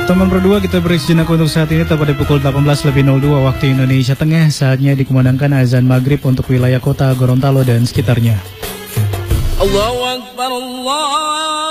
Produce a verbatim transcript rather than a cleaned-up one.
Teman berdua, kita beri sejenak untuk saat ini tepat di pukul delapan belas lebih nol dua waktu Indonesia Tengah. Saatnya dikumandangkan azan maghrib untuk wilayah kota Gorontalo dan sekitarnya. Allahu Akbar, Allah